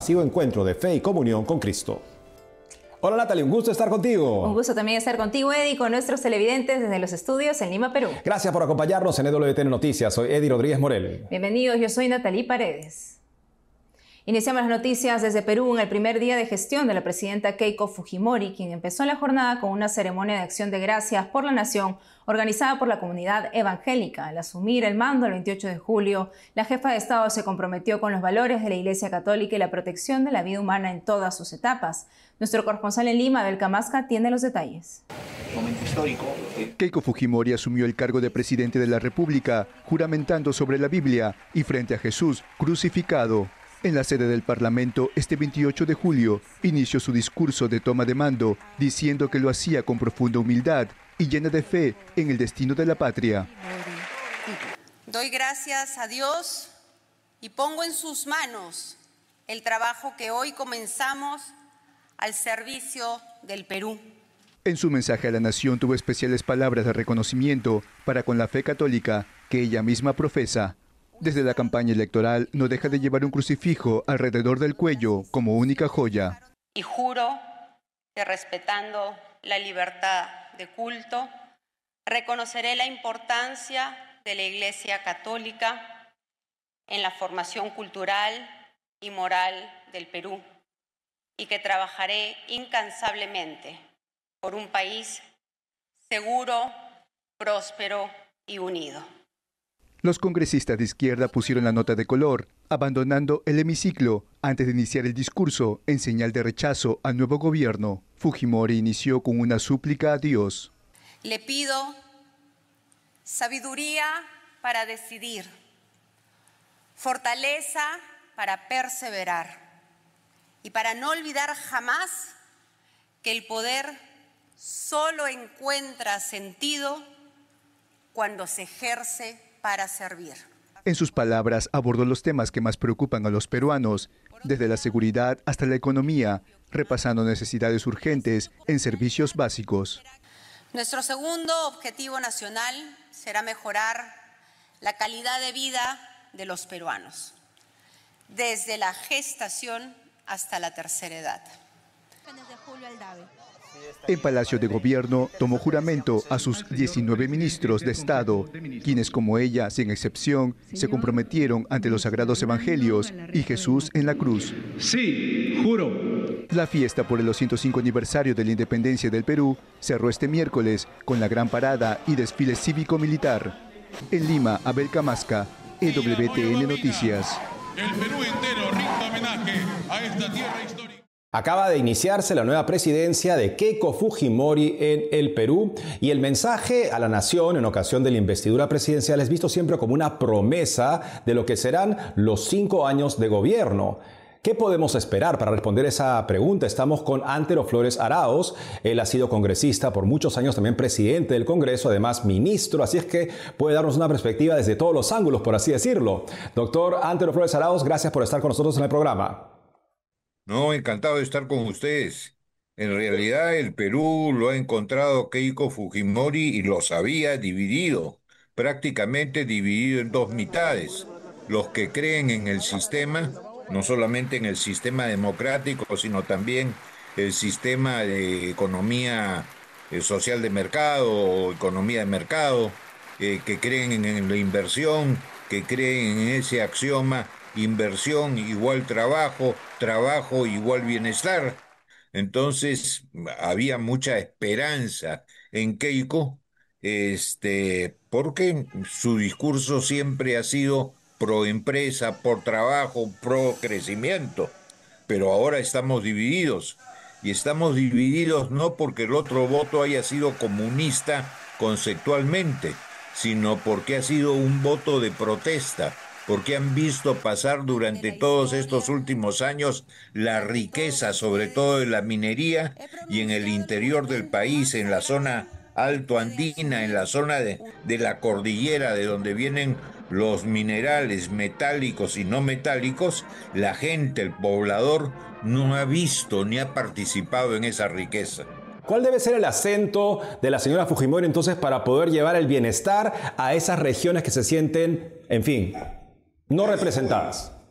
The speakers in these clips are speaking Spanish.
masivo encuentro de fe y comunión con Cristo. Hola Natalie, un gusto estar contigo. Un gusto también estar contigo, Eddie, con nuestros televidentes desde los estudios en Lima, Perú. Gracias por acompañarnos en EWTN Noticias. Soy Eddie Rodríguez Morel. Bienvenidos, yo soy Natalie Paredes. Iniciamos las noticias desde Perú en el primer día de gestión de la presidenta Keiko Fujimori, quien empezó la jornada con una ceremonia de acción de gracias por la nación organizada por la comunidad evangélica. Al asumir el mando el 28 de julio, la jefa de Estado se comprometió con los valores de la Iglesia Católica y la protección de la vida humana en todas sus etapas. Nuestro corresponsal en Lima, Abel Camasca, tiene los detalles. Momento histórico. Keiko Fujimori asumió el cargo de presidente de la República, juramentando sobre la Biblia y frente a Jesús crucificado. En la sede del Parlamento, este 28 de julio, inició su discurso de toma de mando, diciendo que lo hacía con profunda humildad y llena de fe en el destino de la patria. Doy gracias a Dios y pongo en sus manos el trabajo que hoy comenzamos al servicio del Perú. En su mensaje a la nación tuvo especiales palabras de reconocimiento para con la fe católica que ella misma profesa. Desde la campaña electoral no deja de llevar un crucifijo alrededor del cuello como única joya. Y juro que respetando la libertad de culto, reconoceré la importancia de la Iglesia Católica en la formación cultural y moral del Perú y que trabajaré incansablemente por un país seguro, próspero y unido. Los congresistas de izquierda pusieron la nota de color, abandonando el hemiciclo antes de iniciar el discurso en señal de rechazo al nuevo gobierno. Fujimori inició con una súplica a Dios. Le pido sabiduría para decidir, fortaleza para perseverar y para no olvidar jamás que el poder solo encuentra sentido cuando se ejerce para servir. En sus palabras abordó los temas que más preocupan a los peruanos, desde la seguridad hasta la economía, repasando necesidades urgentes en servicios básicos. Nuestro segundo objetivo nacional será mejorar la calidad de vida de los peruanos, desde la gestación hasta la tercera edad. En Palacio de Gobierno tomó juramento a sus 19 ministros de Estado, quienes como ella, sin excepción, se comprometieron ante los sagrados evangelios y Jesús en la cruz. Sí, juro. La fiesta por el 205 aniversario de la independencia del Perú cerró este miércoles con la gran parada y desfile cívico-militar. En Lima, Abel Camasca, EWTN Noticias. El Perú entero rinda homenaje a esta tierra histórica. Acaba de iniciarse la nueva presidencia de Keiko Fujimori en el Perú y el mensaje a la nación en ocasión de la investidura presidencial es visto siempre como una promesa de lo que serán los 5 años de gobierno. ¿Qué podemos esperar? Para responder esa pregunta estamos con Antero Flores Arauz. Él ha sido congresista por muchos años, también presidente del Congreso, además ministro, así es que puede darnos una perspectiva desde todos los ángulos, por así decirlo. Doctor Antero Flores Arauz, gracias por estar con nosotros en el programa. No, encantado de estar con ustedes. En realidad el Perú lo ha encontrado Keiko Fujimori y los había dividido, prácticamente dividido en dos mitades. Los que creen en el sistema, no solamente en el sistema democrático, sino también el sistema de economía social de mercado o economía de mercado, que creen en la inversión, que creen en ese axioma: inversión igual trabajo, trabajo igual bienestar. Entonces había mucha esperanza en Keiko, porque su discurso siempre ha sido pro empresa, por trabajo, pro crecimiento. Pero ahora estamos divididos. Y estamos divididos no porque el otro voto haya sido comunista conceptualmente, sino porque ha sido un voto de protesta, porque han visto pasar durante todos estos últimos años la riqueza, sobre todo de la minería y en el interior del país, en la zona alto andina, en la zona de la cordillera de donde vienen los minerales metálicos y no metálicos. La gente, el poblador, no ha visto ni ha participado en esa riqueza. ¿Cuál debe ser el acento de la señora Fujimori entonces para poder llevar el bienestar a esas regiones que se sienten, en fin, no representadas?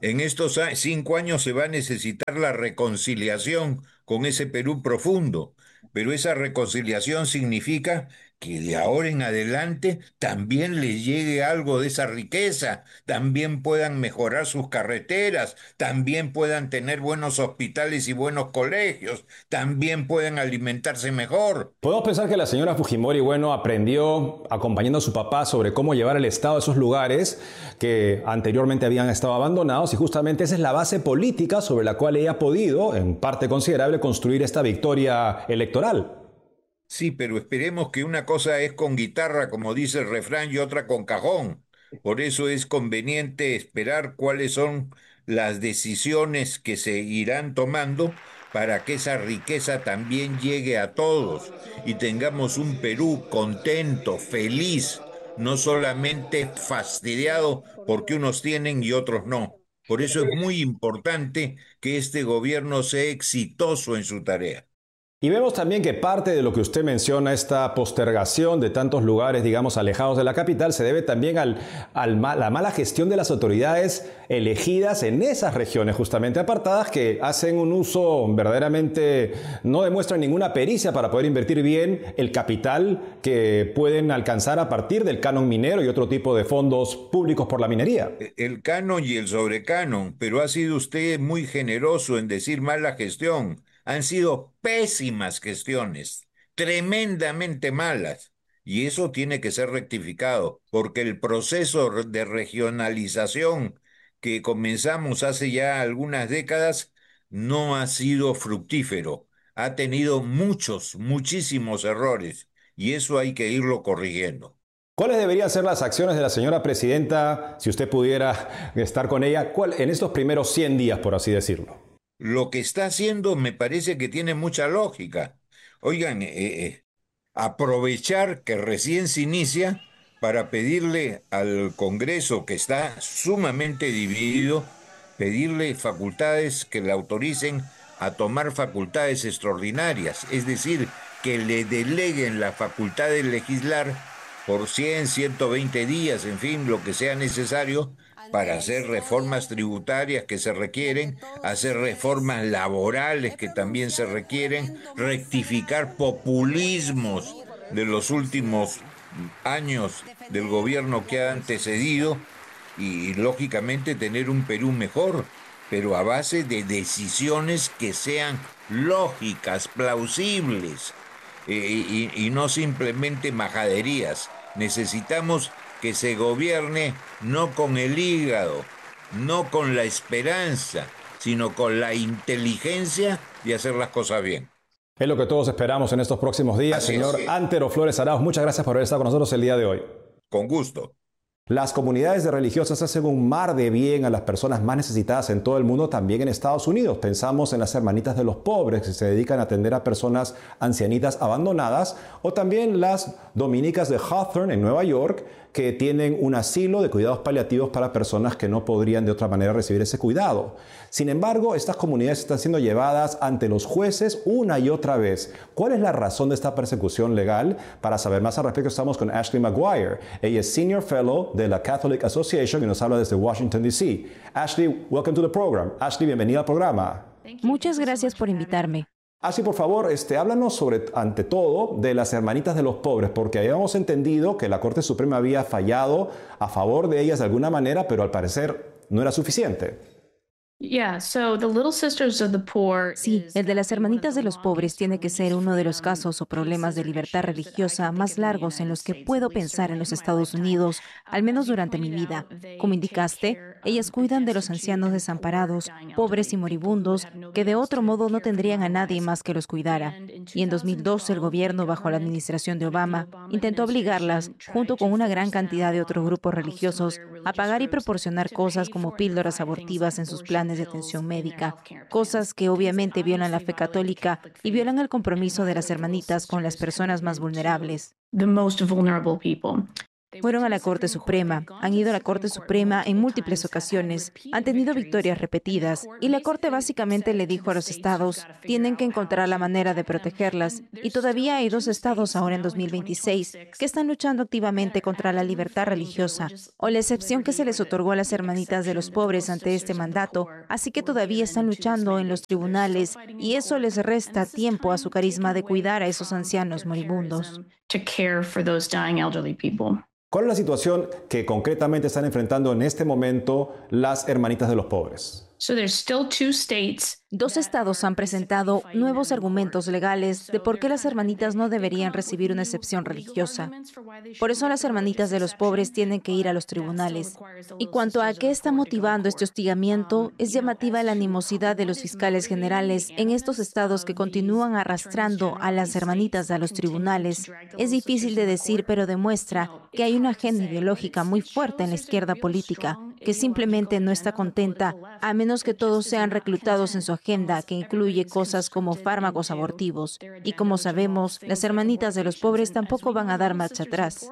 En estos 5 años se va a necesitar la reconciliación con ese Perú profundo, pero esa reconciliación significa que de ahora en adelante también les llegue algo de esa riqueza, también puedan mejorar sus carreteras, también puedan tener buenos hospitales y buenos colegios, también puedan alimentarse mejor. Podemos pensar que la señora Fujimori, bueno, aprendió acompañando a su papá sobre cómo llevar el Estado a esos lugares que anteriormente habían estado abandonados, y justamente esa es la base política sobre la cual ella ha podido, en parte considerable, construir esta victoria electoral. Sí, pero esperemos que una cosa es con guitarra, como dice el refrán, y otra con cajón. Por eso es conveniente esperar cuáles son las decisiones que se irán tomando para que esa riqueza también llegue a todos y tengamos un Perú contento, feliz, no solamente fastidiado porque unos tienen y otros no. Por eso es muy importante que este gobierno sea exitoso en su tarea. Y vemos también que parte de lo que usted menciona, esta postergación de tantos lugares, digamos, alejados de la capital, se debe también a la mala gestión de las autoridades elegidas en esas regiones justamente apartadas, que hacen un uso verdaderamente, no demuestran ninguna pericia para poder invertir bien el capital que pueden alcanzar a partir del canon minero y otro tipo de fondos públicos por la minería. El canon y el sobrecanon, pero ha sido usted muy generoso en decir mala gestión. Han sido pésimas gestiones, tremendamente malas. Y eso tiene que ser rectificado, porque el proceso de regionalización que comenzamos hace ya algunas décadas no ha sido fructífero. Ha tenido muchísimos errores, y eso hay que irlo corrigiendo. ¿Cuáles deberían ser las acciones de la señora presidenta, si usted pudiera estar con ella, en estos primeros 100 días, por así decirlo? Lo que está haciendo me parece que tiene mucha lógica. Oigan, aprovechar que recién se inicia para pedirle al Congreso, que está sumamente dividido, pedirle facultades que le autoricen a tomar facultades extraordinarias, es decir, que le deleguen la facultad de legislar por 100, 120 días, en fin, lo que sea necesario para hacer reformas tributarias que se requieren, hacer reformas laborales que también se requieren, rectificar populismos de los últimos años del gobierno que ha antecedido y lógicamente tener un Perú mejor, pero a base de decisiones que sean lógicas, plausibles, y no simplemente majaderías. Necesitamos que se gobierne no con el hígado, no con la esperanza, sino con la inteligencia de hacer las cosas bien. Es lo que todos esperamos en estos próximos días. Así Señor es. Antero Flores Arauz, muchas gracias por haber estado con nosotros el día de hoy. Con gusto. Las comunidades de religiosas hacen un mar de bien a las personas más necesitadas en todo el mundo, también en Estados Unidos. Pensamos en las Hermanitas de los Pobres, que se dedican a atender a personas ancianitas abandonadas, o también las Dominicas de Hawthorne en Nueva York, que tienen un asilo de cuidados paliativos para personas que no podrían de otra manera recibir ese cuidado. Sin embargo, estas comunidades están siendo llevadas ante los jueces una y otra vez. ¿Cuál es la razón de esta persecución legal? Para saber más al respecto, estamos con Ashley Maguire. Ella es Senior Fellow de la Catholic Association y nos habla desde Washington, D.C. Ashley, welcome to the program. Ashley, bienvenida al programa. Muchas gracias por invitarme. Ashley, por favor, háblanos sobre, ante todo, de las Hermanitas de los Pobres, porque habíamos entendido que la Corte Suprema había fallado a favor de ellas de alguna manera, pero al parecer no era suficiente. Sí, el de las Hermanitas de los Pobres tiene que ser uno de los casos o problemas de libertad religiosa más largos en los que puedo pensar en los Estados Unidos, al menos durante mi vida. Como indicaste, ellas cuidan de los ancianos desamparados, pobres y moribundos, que de otro modo no tendrían a nadie más que los cuidara. Y en 2012 el gobierno, bajo la administración de Obama, intentó obligarlas, junto con una gran cantidad de otros grupos religiosos, a pagar y proporcionar cosas como píldoras abortivas en sus planes de atención médica, cosas que obviamente violan la fe católica y violan el compromiso de las hermanitas con las personas más vulnerables. Fueron a la Corte Suprema, han ido a la Corte Suprema en múltiples ocasiones, han tenido victorias repetidas y la Corte básicamente le dijo a los estados, tienen que encontrar la manera de protegerlas. Y todavía hay 2 estados ahora en 2026 que están luchando activamente contra la libertad religiosa o la excepción que se les otorgó a las hermanitas de los pobres ante este mandato, así que todavía están luchando en los tribunales y eso les resta tiempo a su carisma de cuidar a esos ancianos moribundos. ¿Cuál es la situación que concretamente están enfrentando en este momento las hermanitas de los pobres? 2 estados han presentado nuevos argumentos legales de por qué las hermanitas no deberían recibir una excepción religiosa. Por eso las hermanitas de los pobres tienen que ir a los tribunales. Y cuanto a qué está motivando este hostigamiento, es llamativa la animosidad de los fiscales generales en estos estados que continúan arrastrando a las hermanitas a los tribunales. Es difícil de decir, pero demuestra que hay una agenda ideológica muy fuerte en la izquierda política, que simplemente no está contenta, a menos que todos sean reclutados en su agenda, que incluye cosas como fármacos abortivos. Y como sabemos, las hermanitas de los pobres tampoco van a dar marcha atrás.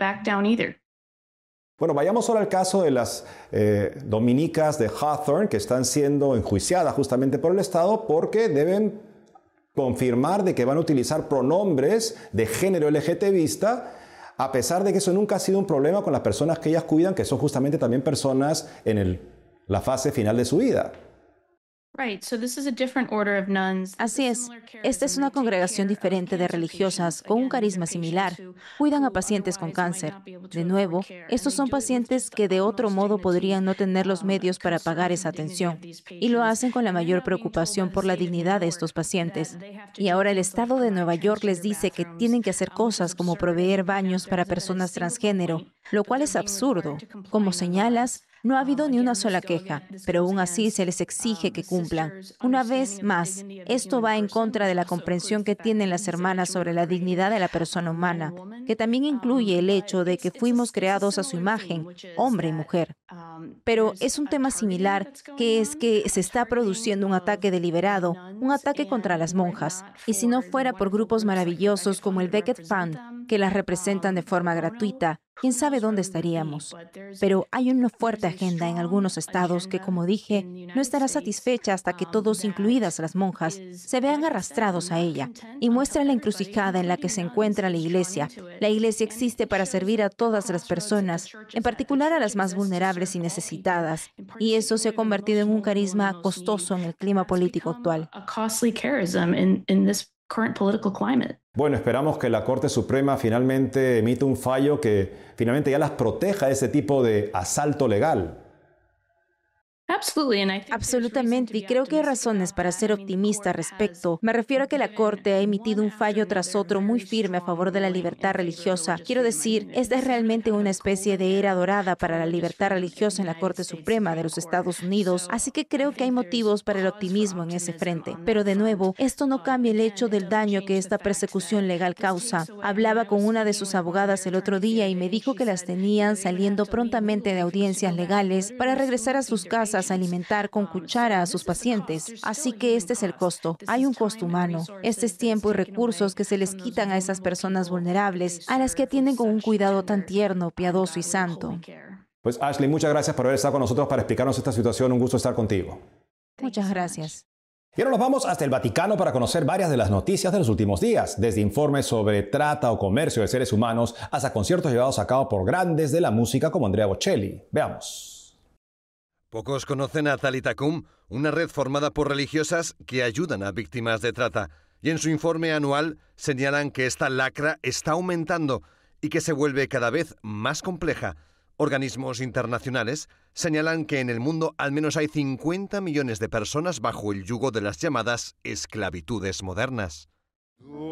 Bueno, vayamos ahora al caso de las dominicas de Hawthorne que están siendo enjuiciadas justamente por el Estado porque deben confirmar de que van a utilizar pronombres de género LGTBista, a pesar de que eso nunca ha sido un problema con las personas que ellas cuidan, que son justamente también personas en la fase final de su vida. Así es. Esta es una congregación diferente de religiosas con un carisma similar. Cuidan a pacientes con cáncer. De nuevo, estos son pacientes que de otro modo podrían no tener los medios para pagar esa atención. Y lo hacen con la mayor preocupación por la dignidad de estos pacientes. Y ahora el Estado de Nueva York les dice que tienen que hacer cosas como proveer baños para personas transgénero, lo cual es absurdo. Como señalas, no ha habido ni una sola queja, pero aún así se les exige que cumplan. Una vez más, esto va en contra de la comprensión que tienen las hermanas sobre la dignidad de la persona humana, que también incluye el hecho de que fuimos creados a su imagen, hombre y mujer. Pero es un tema similar, que es que se está produciendo un ataque deliberado, un ataque contra las monjas. Y si no fuera por grupos maravillosos como el Becket Fund, que las representan de forma gratuita, quién sabe dónde estaríamos. Pero hay una fuerte agenda en algunos estados que, como dije, no estará satisfecha hasta que todos, incluidas las monjas, se vean arrastrados a ella y muestra la encrucijada en la que se encuentra la Iglesia. La Iglesia existe para servir a todas las personas, en particular a las más vulnerables y necesitadas, y eso se ha convertido en un carisma costoso en el clima político actual. Bueno, esperamos que la Corte Suprema finalmente emita un fallo que finalmente ya las proteja de ese tipo de asalto legal. Absolutamente, y creo que hay razones para ser optimista al respecto. Me refiero a que la Corte ha emitido un fallo tras otro muy firme a favor de la libertad religiosa. Quiero decir, esta es realmente una especie de era dorada para la libertad religiosa en la Corte Suprema de los Estados Unidos, así que creo que hay motivos para el optimismo en ese frente. Pero de nuevo, esto no cambia el hecho del daño que esta persecución legal causa. Hablaba con una de sus abogadas el otro día y me dijo que las tenían saliendo prontamente de audiencias legales para regresar a sus casas a alimentar con cuchara a sus pacientes. Así que este es el costo. Hay un costo humano. Este es tiempo y recursos que se les quitan a esas personas vulnerables, a las que atienden con un cuidado tan tierno, piadoso y santo. Pues Ashley, muchas gracias por haber estado con nosotros para explicarnos esta situación. Un gusto estar contigo. Muchas gracias. Y ahora nos vamos hasta el Vaticano para conocer varias de las noticias de los últimos días, desde informes sobre trata o comercio de seres humanos hasta conciertos llevados a cabo por grandes de la música como Andrea Bocelli. Veamos. Pocos conocen a Talitha Kum, una red formada por religiosas que ayudan a víctimas de trata. Y en su informe anual señalan que esta lacra está aumentando y que se vuelve cada vez más compleja. Organismos internacionales señalan que en el mundo al menos hay 50 millones de personas bajo el yugo de las llamadas esclavitudes modernas.